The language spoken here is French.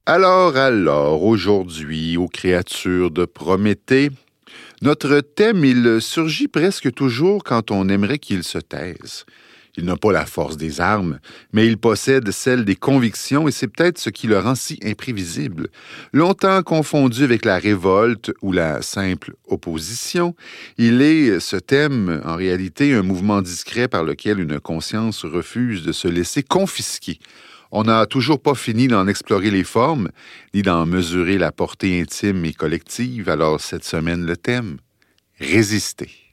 Alors, aujourd'hui, aux créatures de Prométhée, notre thème, il surgit presque toujours quand on aimerait qu'il se taise. Il n'a pas la force des armes, mais il possède celle des convictions et c'est peut-être ce qui le rend si imprévisible. Longtemps confondu avec la révolte ou la simple opposition, il est, ce thème, en réalité, un mouvement discret par lequel une conscience refuse de se laisser confisquer. On n'a toujours pas fini d'en explorer les formes, ni d'en mesurer la portée intime et collective, alors cette semaine, le thème, résister.